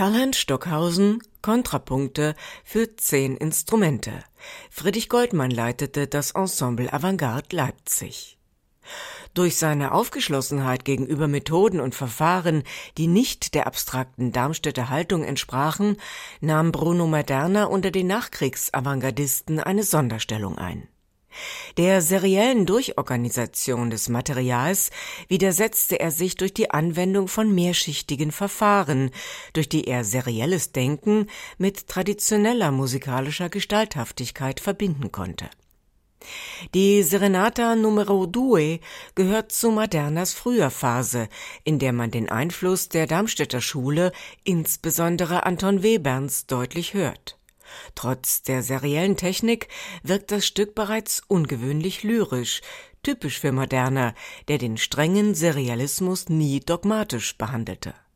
Karl-Heinz Stockhausen, Kontrapunkte für 10 Instrumente. Friedrich Goldmann leitete das Ensemble Avantgarde Leipzig. Durch seine Aufgeschlossenheit gegenüber Methoden und Verfahren, die nicht der abstrakten Darmstädter Haltung entsprachen, nahm Bruno Maderna unter den Nachkriegs-Avantgardisten eine Sonderstellung ein. Der seriellen Durchorganisation des Materials widersetzte er sich durch die Anwendung von mehrschichtigen Verfahren, durch die er serielles Denken mit traditioneller musikalischer Gestalthaftigkeit verbinden konnte. Die Serenata Numero 2 gehört zu Madernas früher Phase, in der man den Einfluss der Darmstädter Schule, insbesondere Anton Webern's, deutlich hört. Trotz der seriellen Technik wirkt das Stück bereits ungewöhnlich lyrisch, typisch für Maderna, der den strengen Serialismus nie dogmatisch behandelte.